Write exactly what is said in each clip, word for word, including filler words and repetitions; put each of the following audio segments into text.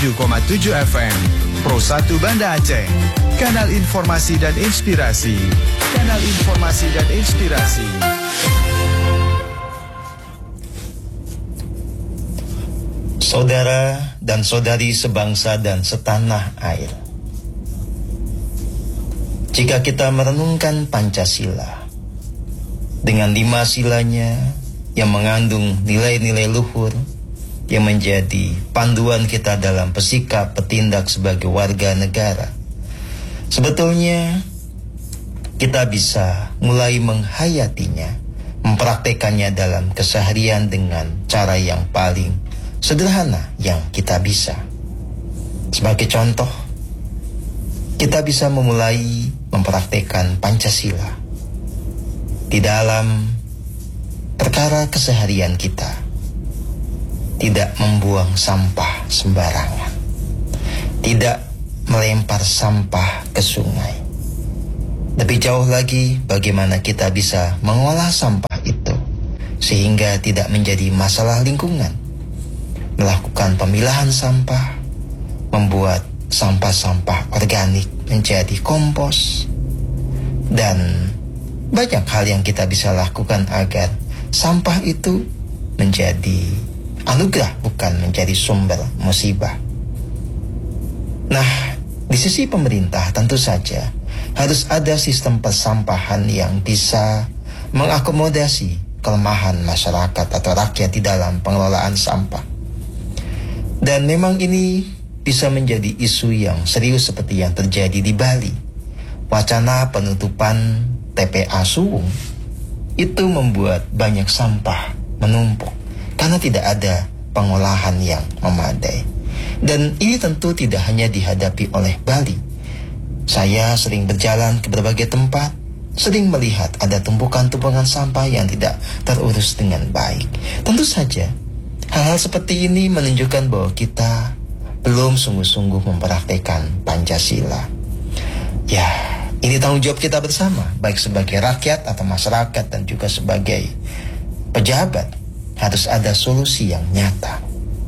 tujuh koma tujuh F M Pro satu Banda Aceh. Kanal informasi dan inspirasi. Kanal informasi dan inspirasi. Saudara dan saudari sebangsa dan setanah air, jika kita merenungkan Pancasila dengan lima silanya yang mengandung nilai-nilai luhur yang menjadi panduan kita dalam bersikap bertindak sebagai warga negara, sebetulnya kita bisa mulai menghayatinya, mempraktekannya dalam keseharian dengan cara yang paling sederhana yang kita bisa. Sebagai contoh, kita bisa memulai mempraktekkan Pancasila di dalam perkara keseharian kita. Tidak membuang sampah sembarangan, tidak melempar sampah ke sungai. Lebih jauh lagi, bagaimana kita bisa mengolah sampah itu sehingga tidak menjadi masalah lingkungan. Melakukan pemilahan sampah, membuat sampah-sampah organik menjadi kompos, dan banyak hal yang kita bisa lakukan agar sampah itu menjadi anugerah, bukan menjadi sumber musibah. Nah, di sisi pemerintah tentu saja harus ada sistem persampahan yang bisa mengakomodasi kelemahan masyarakat atau rakyat di dalam pengelolaan sampah. Dan memang ini bisa menjadi isu yang serius seperti yang terjadi di Bali. Wacana penutupan T P A Suwung itu membuat banyak sampah menumpuk karena tidak ada pengolahan yang memadai. Dan ini tentu tidak hanya dihadapi oleh Bali. Saya sering berjalan ke berbagai tempat, sering melihat ada tumpukan-tumpukan sampah yang tidak terurus dengan baik. Tentu saja hal-hal seperti ini menunjukkan bahwa kita belum sungguh-sungguh mempraktekkan Pancasila. Ya, ini tanggung jawab kita bersama, baik sebagai rakyat atau masyarakat dan juga sebagai pejabat. Harus ada solusi yang nyata.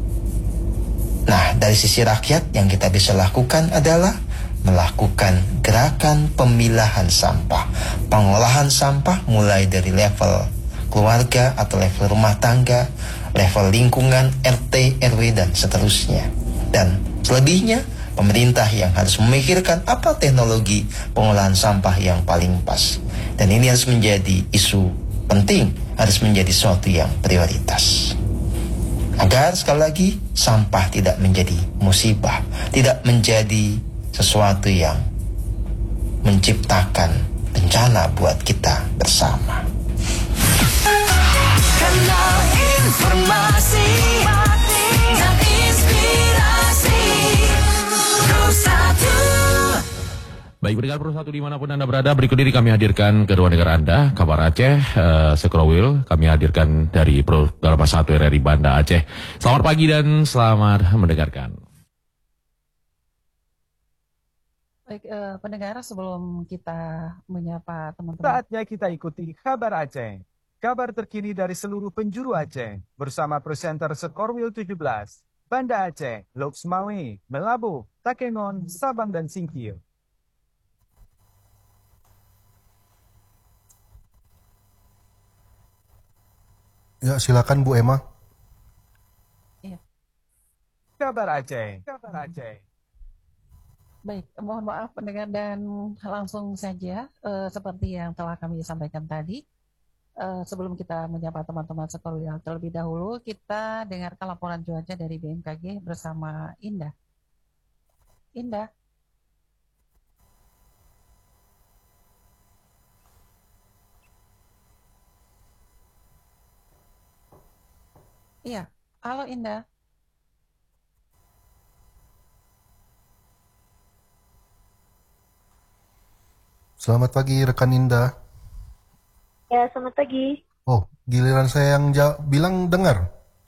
Nah, dari sisi rakyat yang kita bisa lakukan adalah melakukan gerakan pemilahan sampah, pengolahan sampah mulai dari level keluarga atau level rumah tangga, level lingkungan, R T, R W, dan seterusnya. Dan selebihnya, pemerintah yang harus memikirkan apa teknologi pengolahan sampah yang paling pas. Dan ini harus menjadi isu penting, harus menjadi sesuatu yang prioritas. Agar sekali lagi, sampah tidak menjadi musibah, tidak menjadi sesuatu yang menciptakan bencana buat kita bersama. Kanal informasi dan inspirasi Pro satu. Baik, pendengar Pro satu dimanapun Anda berada, berikut ini kami hadirkan ke ruang dengar Anda, kabar Aceh, uh, Sekrowil, kami hadirkan dari Pro satu R R I Banda Aceh. Selamat pagi dan selamat mendengarkan. Baik, uh, pendengar, sebelum kita menyapa teman-teman, saatnya kita ikuti kabar Aceh. Kabar terkini dari seluruh penjuru Aceh bersama presenter Sekorwil tujuh belas, Banda Aceh, Loksmawe, Melabu, Takengon, Sabang, dan Singkil. Ya, silakan Bu Emma. Iya. Kabar Aceh, kabar Aceh. Baik, mohon maaf pendengar, dan langsung saja uh, seperti yang telah kami sampaikan tadi. Uh, sebelum kita menyapa teman-teman sekolah terlebih dahulu, kita dengarkan laporan cuaca dari B M K G bersama Indah. Indah. Iya, halo Indah. Selamat pagi rekan Indah. Ya, selamat pagi. Oh, giliran saya yang ja- bilang dengar.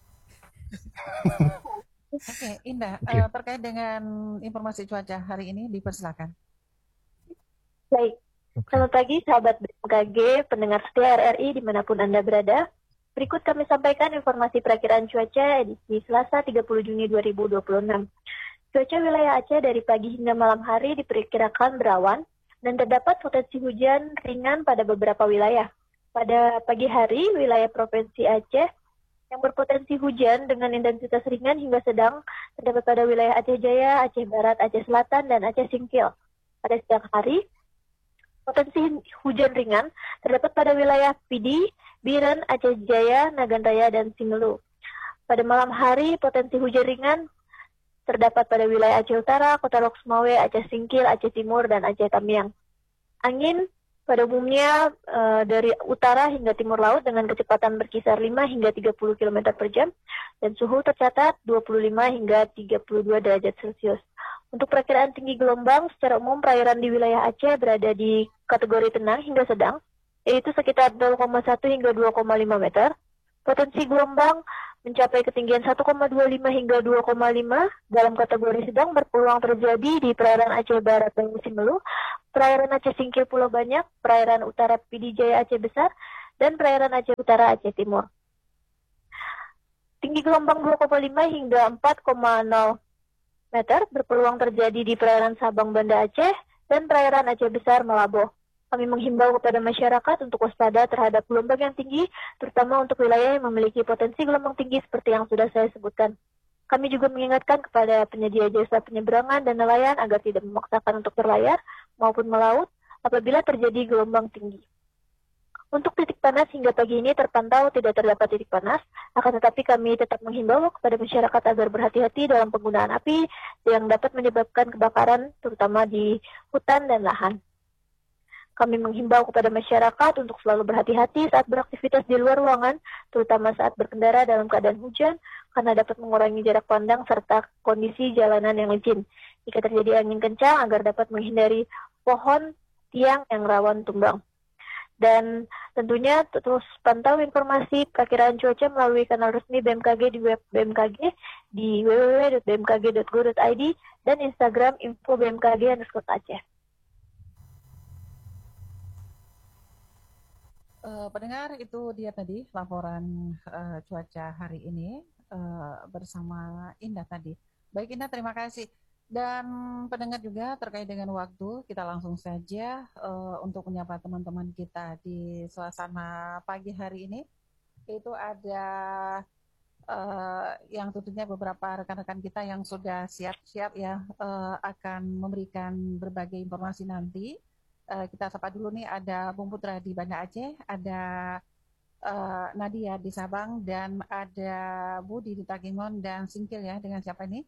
Oke, Indah, Oke. Uh, terkait dengan informasi cuaca hari ini, dipersilakan. Baik, Oke. selamat pagi sahabat B M K G, pendengar setia R R I dimanapun Anda berada. Berikut kami sampaikan informasi perakiraan cuaca edisi Selasa tiga puluh Juni dua ribu dua puluh enam. Cuaca wilayah Aceh dari pagi hingga malam hari diperkirakan berawan dan terdapat potensi hujan ringan pada beberapa wilayah. Pada pagi hari, wilayah Provinsi Aceh yang berpotensi hujan dengan intensitas ringan hingga sedang terdapat pada wilayah Aceh Jaya, Aceh Barat, Aceh Selatan, dan Aceh Singkil. Pada siang hari, potensi hujan ringan terdapat pada wilayah Pidi, Biren, Aceh Jaya, Nagan Raya, dan Simelu. Pada malam hari, potensi hujan ringan terdapat pada wilayah Aceh Utara, Kota Lok Sumawe, Aceh Singkil, Aceh Timur, dan Aceh Tamiang. Angin pada umumnya e, dari utara hingga timur laut dengan kecepatan berkisar lima hingga tiga puluh kilometer per jam dan suhu tercatat dua puluh lima hingga tiga puluh dua derajat Celcius. Untuk perakiraan tinggi gelombang, secara umum perairan di wilayah Aceh berada di kategori tenang hingga sedang, yaitu sekitar nol koma satu hingga dua koma lima meter. Potensi gelombang mencapai ketinggian satu koma dua lima hingga dua koma lima, dalam kategori sedang berpeluang terjadi di perairan Aceh Barat dan Simelu, perairan Aceh Singkil Pulau Banyak, perairan utara Pidi Jaya Aceh Besar, dan perairan Aceh Utara Aceh Timur. Tinggi gelombang dua koma lima hingga empat koma nol meter berpeluang terjadi di perairan Sabang Banda Aceh dan perairan Aceh Besar Malabo. Kami menghimbau kepada masyarakat untuk waspada terhadap gelombang yang tinggi, terutama untuk wilayah yang memiliki potensi gelombang tinggi seperti yang sudah saya sebutkan. Kami juga mengingatkan kepada penyedia jasa penyeberangan dan nelayan agar tidak memaksakan untuk berlayar maupun melaut apabila terjadi gelombang tinggi. Untuk titik panas hingga pagi ini terpantau tidak terdapat titik panas, akan tetapi kami tetap menghimbau kepada masyarakat agar berhati-hati dalam penggunaan api yang dapat menyebabkan kebakaran, terutama di hutan dan lahan. Kami menghimbau kepada masyarakat untuk selalu berhati-hati saat beraktivitas di luar ruangan, terutama saat berkendara dalam keadaan hujan, karena dapat mengurangi jarak pandang serta kondisi jalanan yang licin. Jika terjadi angin kencang, agar dapat menghindari pohon, tiang yang rawan tumbang. Dan tentunya terus pantau informasi perakiraan cuaca melalui kanal resmi B M K G di web B M K G di w w w titik b m k g titik go titik i d dan Instagram info B M K G underscore Aceh. Uh, pendengar, itu dia tadi laporan uh, cuaca hari ini uh, bersama Indah tadi. Baik Indah, terima kasih. Dan pendengar juga terkait dengan waktu, kita langsung saja uh, untuk menyapa teman-teman kita di suasana pagi hari ini. Itu ada uh, yang tentunya beberapa rekan-rekan kita yang sudah siap-siap ya uh, akan memberikan berbagai informasi nanti. Uh, kita sapa dulu nih, ada Bung Putra di Banda Aceh, ada uh, Nadia di Sabang, dan ada Budi di Takengon dan Singkil ya, dengan siapa ini?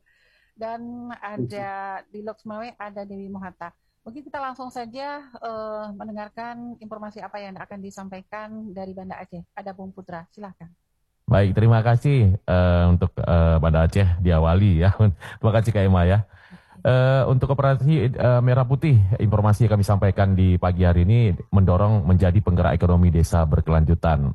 Dan ada di Lok Sumawe, ada Dewi Mohata. Mungkin kita langsung saja uh, mendengarkan informasi apa yang akan disampaikan dari Banda Aceh. Ada Bung Putra, silakan. Baik, terima kasih uh, untuk uh, Banda Aceh diawali ya. Terima kasih Kak Emma ya. Uh, untuk operasi uh, Merah Putih, informasi yang kami sampaikan di pagi hari ini mendorong menjadi penggerak ekonomi desa berkelanjutan.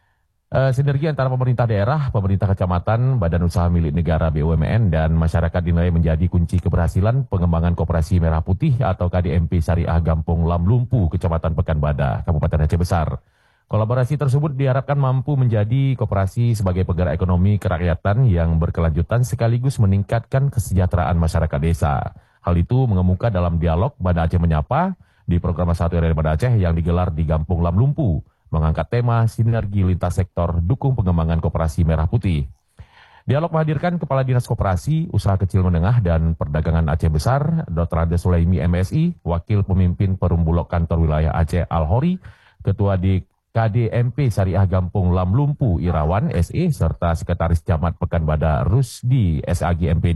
Uh, sinergi antara pemerintah daerah, pemerintah kecamatan, badan usaha milik negara B U M N, dan masyarakat dinilai menjadi kunci keberhasilan pengembangan Koperasi Merah Putih atau K D M P Syariah Gampung Lam Lumpu, Kecamatan Pekanbadak, Kabupaten Aceh Besar. Kolaborasi tersebut diharapkan mampu menjadi koperasi sebagai penggerak ekonomi kerakyatan yang berkelanjutan sekaligus meningkatkan kesejahteraan masyarakat desa. Hal itu mengemuka dalam dialog Banda Aceh Menyapa di program satu R R I Banda Aceh yang digelar di Gampung Lam Lumpu, mengangkat tema sinergi lintas sektor dukung pengembangan Koperasi Merah Putih. Dialog menghadirkan Kepala Dinas Koperasi, Usaha Kecil Menengah dan Perdagangan Aceh Besar, Doktor Ade Sulaimi M Si, Wakil Pemimpin Perumbulok Kantor Wilayah Aceh Al-Hori, Ketua di K D M P Syariah Gampung Lam Lumpu Irawan S E, serta Sekretaris Camat Pekanbadak Rusdi S A G M P D.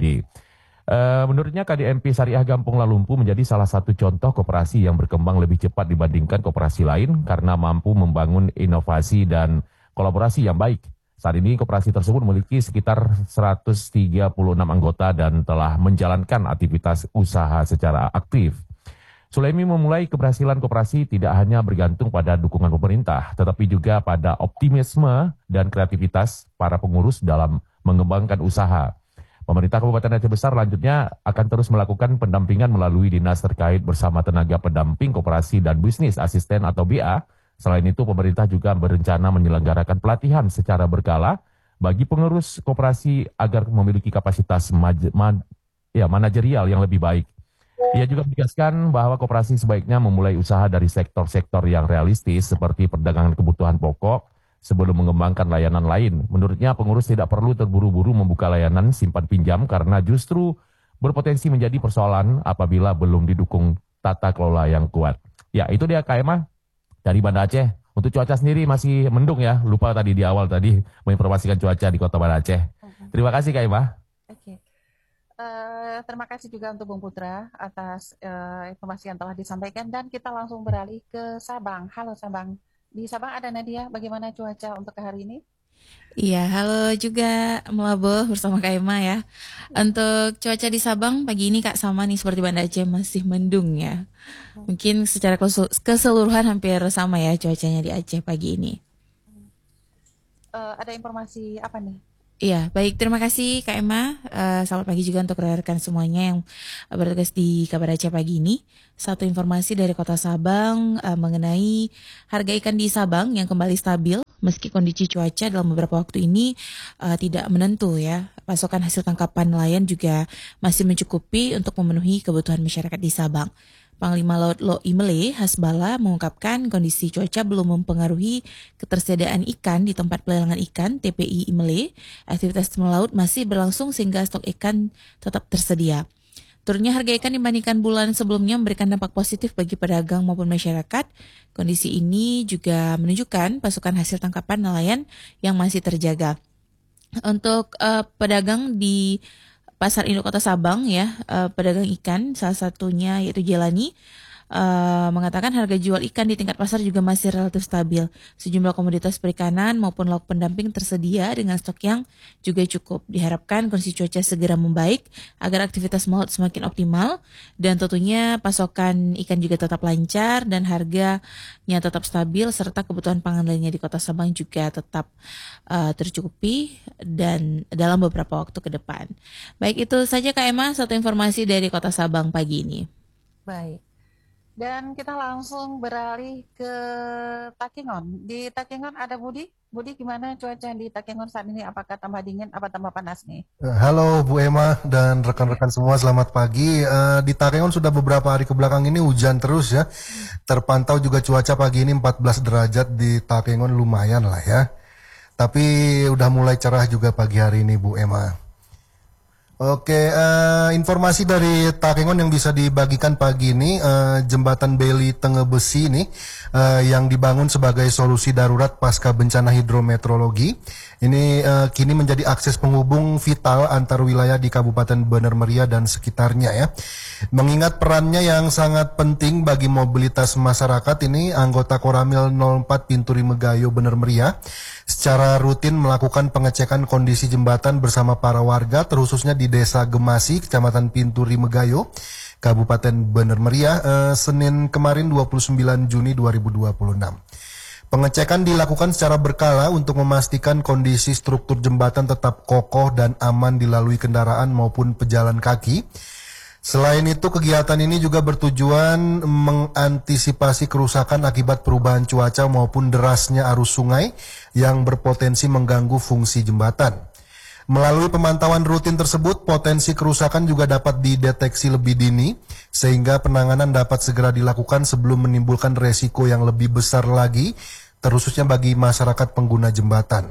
Uh, menurutnya K D M P Syariah Gampung Lam Lumpu menjadi salah satu contoh koperasi yang berkembang lebih cepat dibandingkan koperasi lain karena mampu membangun inovasi dan kolaborasi yang baik. Saat ini koperasi tersebut memiliki sekitar seratus tiga puluh enam anggota dan telah menjalankan aktivitas usaha secara aktif. Sulaimi memulai keberhasilan koperasi tidak hanya bergantung pada dukungan pemerintah, tetapi juga pada optimisme dan kreativitas para pengurus dalam mengembangkan usaha. Pemerintah Kabupaten Aceh Besar selanjutnya akan terus melakukan pendampingan melalui dinas terkait bersama tenaga pendamping koperasi dan bisnis asisten atau B A. Selain itu, pemerintah juga berencana menyelenggarakan pelatihan secara berkala bagi pengurus koperasi agar memiliki kapasitas maj- maj- ya manajerial yang lebih baik. Ia juga menegaskan bahwa koperasi sebaiknya memulai usaha dari sektor-sektor yang realistis seperti perdagangan kebutuhan pokok sebelum mengembangkan layanan lain. Menurutnya pengurus tidak perlu terburu-buru membuka layanan simpan pinjam karena justru berpotensi menjadi persoalan apabila belum didukung tata kelola yang kuat. Ya, itu dia Kak Emma dari Banda Aceh. Untuk cuaca sendiri masih mendung ya. Lupa tadi di awal tadi menginformasikan cuaca di Kota Banda Aceh. Terima kasih Kak Emma. Oke. Uh, terima kasih juga untuk Bung Putra atas uh, informasi yang telah disampaikan dan kita langsung beralih ke Sabang. Halo Sabang. Di Sabang ada Nadia. Bagaimana cuaca untuk hari ini? Iya, halo juga Melabuh bersama Kak Emma ya. Untuk cuaca di Sabang pagi ini Kak sama nih seperti Banda Aceh masih mendung ya. Mungkin secara keseluruhan hampir sama ya cuacanya di Aceh pagi ini. Uh, ada informasi apa nih? Iya, baik. Terima kasih Kak Emma. Uh, selamat pagi juga untuk rekan semuanya yang bertugas di Kabar Aceh pagi ini. Satu informasi dari Kota Sabang uh, mengenai harga ikan di Sabang yang kembali stabil meski kondisi cuaca dalam beberapa waktu ini uh, tidak menentu ya. Pasokan hasil tangkapan nelayan juga masih mencukupi untuk memenuhi kebutuhan masyarakat di Sabang. Panglima Laut Lo Imele Hasbala mengungkapkan kondisi cuaca belum mempengaruhi ketersediaan ikan di tempat pelelangan ikan T P I Imele. Aktivitas melaut masih berlangsung sehingga stok ikan tetap tersedia. Turunnya harga ikan dibandingkan bulan sebelumnya memberikan dampak positif bagi pedagang maupun masyarakat. Kondisi ini juga menunjukkan pasokan hasil tangkapan nelayan yang masih terjaga. Untuk uh, pedagang di Pasar Induk Kota Sabang ya, uh, pedagang ikan salah satunya yaitu Jelani uh, mengatakan harga jual ikan di tingkat pasar juga masih relatif stabil. Sejumlah komoditas perikanan maupun lauk pendamping tersedia dengan stok yang juga cukup. Diharapkan kondisi cuaca segera membaik agar aktivitas melaut semakin optimal dan tentunya pasokan ikan juga tetap lancar dan harganya tetap stabil serta kebutuhan pangan lainnya di Kota Sabang juga tetap uh, tercukupi dan dalam beberapa waktu ke depan. Baik, itu saja Kak Emma, satu informasi dari Kota Sabang pagi ini. Baik. Dan kita langsung beralih ke Takengon. Di Takengon ada Budi. Budi, gimana cuaca di Takengon saat ini? Apakah tambah dingin, apa tambah panas nih? Halo Bu Emma dan rekan-rekan semua, selamat pagi. Uh, di Takengon sudah beberapa hari kebelakang ini hujan terus ya. Terpantau juga cuaca pagi ini empat belas derajat di Takengon, lumayan lah ya. Tapi udah mulai cerah juga pagi hari ini Bu Emma. Oke, uh, informasi dari Takengon yang bisa dibagikan pagi ini, uh, jembatan Beli Tenge Besi ini uh, yang dibangun sebagai solusi darurat pasca bencana hidrometeorologi. Ini uh, kini menjadi akses penghubung vital antar wilayah di Kabupaten Bener Meriah dan sekitarnya ya. Mengingat perannya yang sangat penting bagi mobilitas masyarakat, ini anggota Koramil nol empat Pinturi Megayo Bener Meriah secara rutin melakukan pengecekan kondisi jembatan bersama para warga, terkhususnya di Desa Gemasi, Kecamatan Pinturi Megayo, Kabupaten Bener Meriah, eh, Senin kemarin dua puluh sembilan Juni dua ribu dua puluh enam. Pengecekan dilakukan secara berkala untuk memastikan kondisi struktur jembatan tetap kokoh dan aman dilalui kendaraan maupun pejalan kaki. Selain itu, kegiatan ini juga bertujuan mengantisipasi kerusakan akibat perubahan cuaca maupun derasnya arus sungai yang berpotensi mengganggu fungsi jembatan. Melalui pemantauan rutin tersebut, potensi kerusakan juga dapat dideteksi lebih dini, sehingga penanganan dapat segera dilakukan sebelum menimbulkan resiko yang lebih besar lagi, terkhususnya bagi masyarakat pengguna jembatan.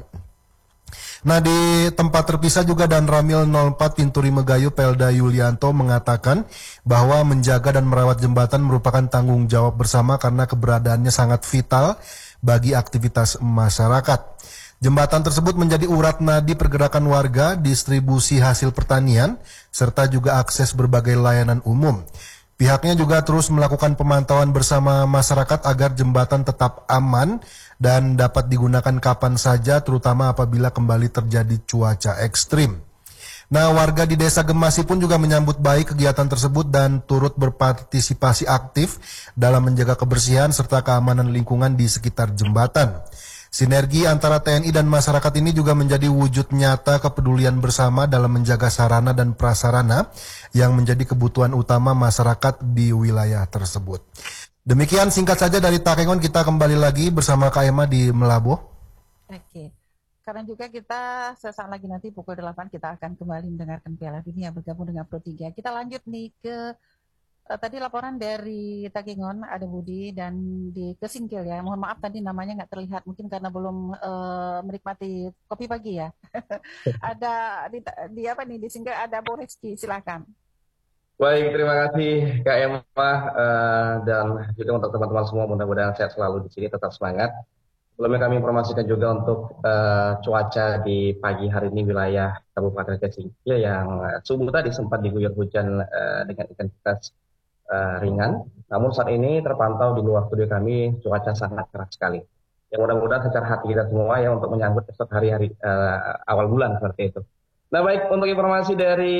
Nah, di tempat terpisah juga dan Ramil nol empat Pinturi Megayo Pelda Yulianto mengatakan bahwa menjaga dan merawat jembatan merupakan tanggung jawab bersama karena keberadaannya sangat vital bagi aktivitas masyarakat. Jembatan tersebut menjadi urat nadi pergerakan warga, distribusi hasil pertanian, serta juga akses berbagai layanan umum. Pihaknya juga terus melakukan pemantauan bersama masyarakat agar jembatan tetap aman dan dapat digunakan kapan saja, terutama apabila kembali terjadi cuaca ekstrim. Nah, warga di Desa Gemasi pun juga menyambut baik kegiatan tersebut dan turut berpartisipasi aktif dalam menjaga kebersihan serta keamanan lingkungan di sekitar jembatan. Sinergi antara T N I dan masyarakat ini juga menjadi wujud nyata kepedulian bersama dalam menjaga sarana dan prasarana yang menjadi kebutuhan utama masyarakat di wilayah tersebut. Demikian singkat saja dari Takengon, kita kembali lagi bersama Kak Emma di Melabuh. Oke, karena juga kita sesaat lagi nanti pukul delapan kita akan kembali mendengarkan Piala Dunia bergabung dengan Pro tiga. Kita lanjut nih ke uh, tadi laporan dari Takengon ada Budi dan di Kesingkil ya. Mohon maaf tadi namanya nggak terlihat mungkin karena belum uh, menikmati kopi pagi ya. Ada di, di apa nih di Singkil ada Bu Rizky, silakan. Baik, terima kasih Kak Emma uh, dan juga untuk teman-teman semua mudah-mudahan sehat selalu di sini, tetap semangat. Sebelumnya kami informasikan juga untuk uh, cuaca di pagi hari ini wilayah Kabupaten Aceh Singkil yang uh, subuh tadi sempat diguyur hujan uh, dengan intensitas uh, ringan. Namun saat ini terpantau di luar studio kami cuaca sangat cerah sekali. Yang mudah-mudahan secara hati kita semua ya untuk menyambut esok hari-hari uh, awal bulan seperti itu. Nah baik, untuk informasi dari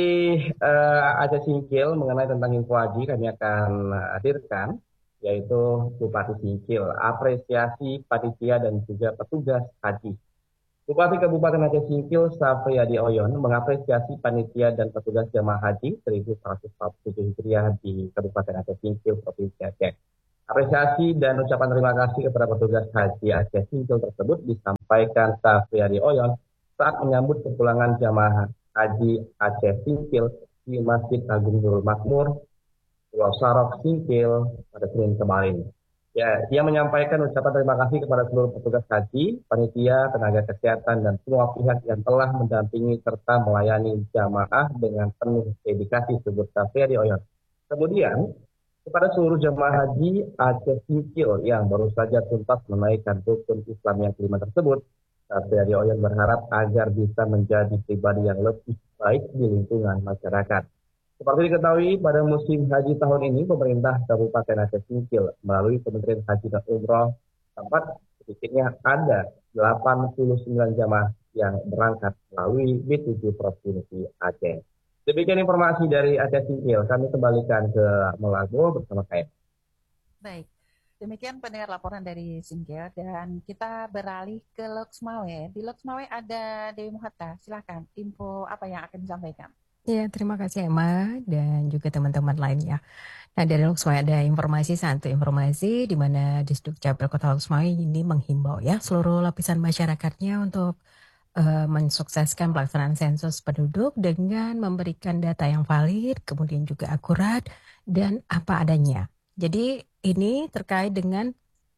uh, Aceh Singkil mengenai tentang info haji kami akan hadirkan yaitu Bupati Singkil, apresiasi panitia dan juga petugas haji. Bupati Kabupaten Aceh Singkil Safriyadi Oyon mengapresiasi panitia dan petugas jamaah haji seribu seratus empat puluh tujuh Hijriah di Kabupaten Aceh Singkil, Provinsi Aceh. Apresiasi dan ucapan terima kasih kepada petugas haji Aceh Singkil tersebut disampaikan Safriyadi Oyon saat menyambut kepulangan jamaah haji Aceh Singkil di Masjid Agung Nurul Makmur, Pulau Sarok, Singkil pada Senin kemarin. Ya, dia menyampaikan ucapan terima kasih kepada seluruh petugas haji, panitia, tenaga kesehatan, dan semua pihak yang telah mendampingi serta melayani jamaah dengan penuh dedikasi, sebut Safriyadi Oyon. Kemudian, kepada seluruh jamaah haji Aceh Singkil yang baru saja tuntas menaikkan rukun Islam yang kelima tersebut, Safriyadi Oyon berharap agar bisa menjadi pribadi yang lebih baik di lingkungan masyarakat. Seperti diketahui, pada musim haji tahun ini, pemerintah Kabupaten Aceh Singkil melalui Kementerian Haji dan Umroh tempat sedikitnya ada delapan puluh sembilan jamaah yang berangkat melalui B tujuh Provinsi Aceh. Demikian informasi dari Aceh Singkil. Kami kembalikan ke Melago bersama K M. Baik, demikian pendengar laporan dari Singkil dan kita beralih ke Loksmawe. Di Loksmawe ada Dewi Muhatta, silakan info apa yang akan disampaikan. Ya, terima kasih Emma dan juga teman-teman lainnya. Nah, dari Loksmawe ada informasi, satu informasi di mana Disduk Capil Kota Loksmawe ini menghimbau ya seluruh lapisan masyarakatnya untuk uh, mensukseskan pelaksanaan sensus penduduk dengan memberikan data yang valid, kemudian juga akurat dan apa adanya. Jadi ini terkait dengan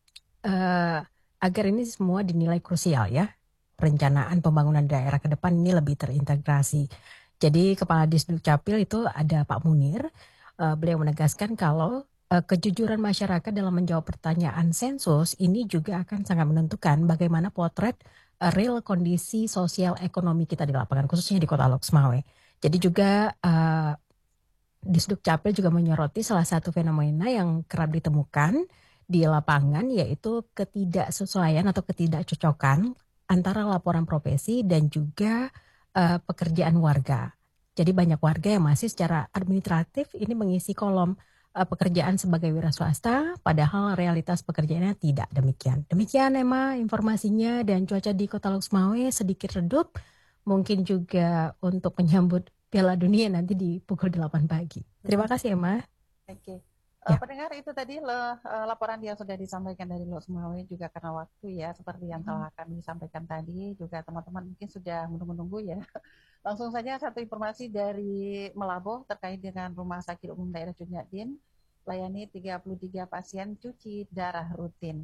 uh, agar ini semua dinilai krusial ya. Perencanaan pembangunan daerah ke depan ini lebih terintegrasi. Jadi Kepala Disduk Capil itu ada Pak Munir, uh, beliau menegaskan kalau uh, kejujuran masyarakat dalam menjawab pertanyaan sensus ini juga akan sangat menentukan bagaimana potret uh, real kondisi sosial ekonomi kita di lapangan, khususnya di Kota Loksmawe. Jadi juga uh, Disduk Capil juga menyoroti salah satu fenomena yang kerap ditemukan di lapangan yaitu ketidaksesuaian atau ketidakcocokan antara laporan profesi dan juga Uh, pekerjaan warga. Jadi banyak warga yang masih secara administratif ini mengisi kolom uh, pekerjaan sebagai wira swasta, padahal realitas pekerjaannya tidak demikian. Demikian Emma informasinya dan cuaca di Kota Loksmawe sedikit redup, mungkin juga untuk menyambut Piala Dunia nanti di pukul delapan pagi. Terima kasih Emma. Oke. Okay. Ya. Uh, pendengar itu tadi le, uh, laporan yang sudah disampaikan dari Loksmawe juga karena waktu ya seperti yang telah kami sampaikan tadi juga teman-teman mungkin sudah menunggu-nunggu ya. Langsung saja satu informasi dari Melaboh terkait dengan Rumah Sakit Umum Daerah Junyadin layani tiga puluh tiga pasien cuci darah rutin.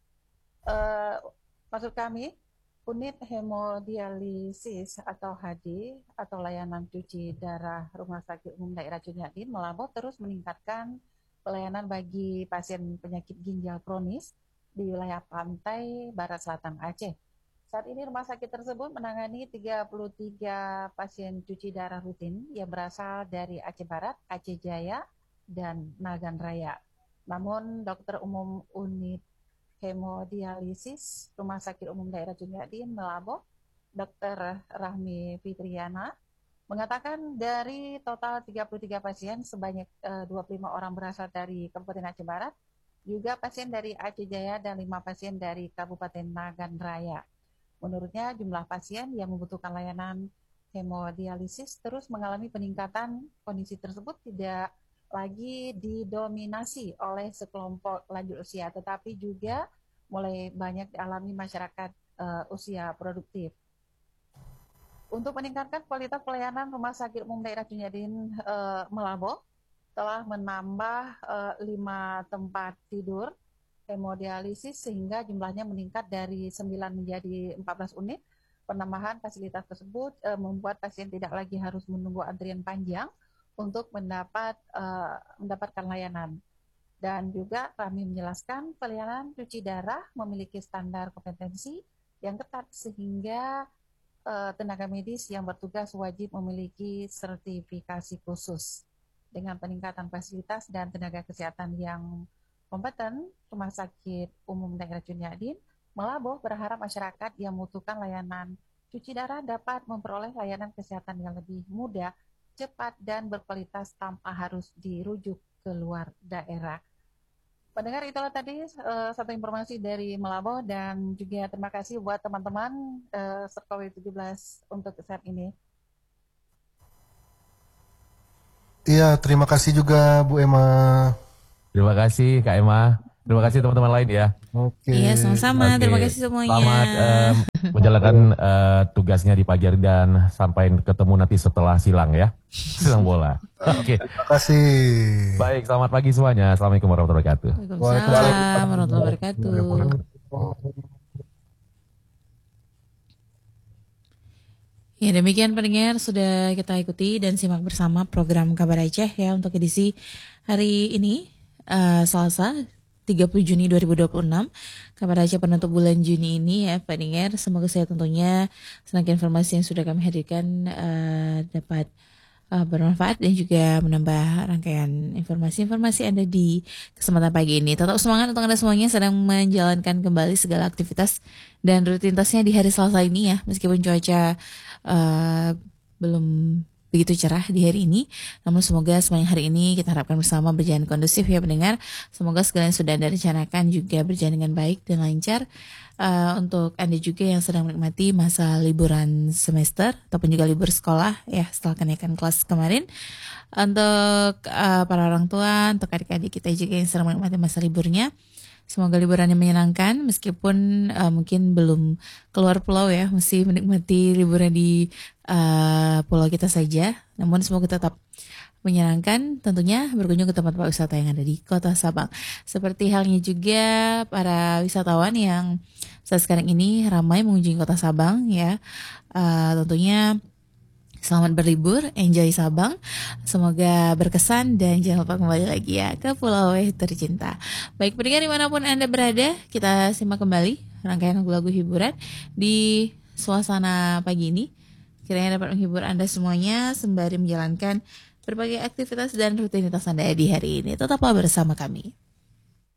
Uh, maksud kami unit hemodialisis atau H D atau layanan cuci darah Rumah Sakit Umum Daerah Junyadin Melaboh terus meningkatkan pelayanan bagi pasien penyakit ginjal kronis di wilayah pantai barat selatan Aceh. Saat ini rumah sakit tersebut menangani tiga puluh tiga pasien cuci darah rutin yang berasal dari Aceh Barat, Aceh Jaya, dan Nagan Raya. Namun dokter umum unit hemodialisis Rumah Sakit Umum Daerah Junyadin Melaboh, dokter Rahmi Fitriana, mengatakan dari total tiga puluh tiga pasien sebanyak uh, dua puluh lima orang berasal dari Kabupaten Aceh Barat, juga pasien dari Aceh Jaya dan lima pasien dari Kabupaten Nagan Raya. Menurutnya jumlah pasien yang membutuhkan layanan hemodialisis terus mengalami peningkatan. Kondisi tersebut tidak lagi didominasi oleh sekelompok lanjut usia, tetapi juga mulai banyak dialami masyarakat uh, usia produktif. Untuk meningkatkan kualitas pelayanan Rumah Sakit Umum Daerah Cunyadin uh, Melambo telah menambah uh, lima tempat tidur hemodialisis sehingga jumlahnya meningkat dari sembilan menjadi empat belas unit. Penambahan fasilitas tersebut uh, membuat pasien tidak lagi harus menunggu antrian panjang untuk mendapat uh, mendapatkan layanan. Dan juga kami menjelaskan pelayanan cuci darah memiliki standar kompetensi yang ketat sehingga uh, tenaga medis yang bertugas wajib memiliki sertifikasi khusus. Dengan peningkatan fasilitas dan tenaga kesehatan yang kompeten, Rumah Sakit Umum Daerah Cunyadin Melambo berharap masyarakat yang membutuhkan layanan cuci darah dapat memperoleh layanan kesehatan yang lebih mudah, cepat, dan berkualitas tanpa harus dirujuk ke luar daerah. Pendengar, itulah tadi uh, satu informasi dari Melambo dan juga terima kasih buat teman-teman uh, Sekowi tujuh belas untuk saat ini. Iya, terima kasih juga Bu Emma. Terima kasih Kak Emma. Terima kasih teman-teman lain ya. Oke. Iya, sama-sama. Oke. Terima kasih semuanya. Selamat um, menjalankan uh, tugasnya di pagi hari dan sampai ketemu nanti setelah silang ya. Silang bola. Oke. Terima kasih. Baik, selamat pagi semuanya. Assalamualaikum warahmatullahi wabarakatuh. Waalaikumsalam warahmatullahi wabarakatuh. Ya, demikian pendengar sudah kita ikuti dan simak bersama program Kabar Aceh ya untuk edisi hari ini uh, Selasa tiga puluh Juni dua ribu dua puluh enam. Kabar Aceh penutup bulan Juni ini ya pendengar. Semoga saya tentunya senang informasi yang sudah kami hadirkan uh, dapat uh, bermanfaat dan juga menambah rangkaian informasi-informasi Anda di kesempatan pagi ini. Tetap semangat untuk Anda semuanya sedang menjalankan kembali segala aktivitas dan rutinitasnya di hari Selasa ini ya. Meskipun cuaca uh, belum begitu cerah di hari ini, namun semoga semuanya hari ini kita harapkan bersama berjalan kondusif ya pendengar. Semoga segala yang sudah Anda rencanakan juga berjalan dengan baik dan lancar. Uh, untuk Anda juga yang sedang menikmati masa liburan semester ataupun juga libur sekolah ya setelah kenaikan kelas kemarin. Untuk uh, para orang tua, untuk adik-adik kita juga yang sedang menikmati masa liburnya, semoga liburannya menyenangkan meskipun uh, mungkin belum keluar pulau ya, masih menikmati liburan di uh, pulau kita saja. Namun semoga tetap menyenangkan tentunya berkunjung ke tempat-tempat wisata yang ada di Kota Sabang. Seperti halnya juga para wisatawan yang saat sekarang ini ramai mengunjungi Kota Sabang ya. Uh, tentunya selamat berlibur, enjoy Sabang. Semoga berkesan dan jangan lupa kembali lagi ya ke Pulau tercinta. Baik pendengar dimanapun Anda berada, kita simak kembali rangkaian lagu-lagu hiburan di suasana pagi ini. Kiranya dapat menghibur Anda semuanya sembari menjalankan berbagai aktivitas dan rutinitas Anda di hari ini. Tetaplah bersama kami.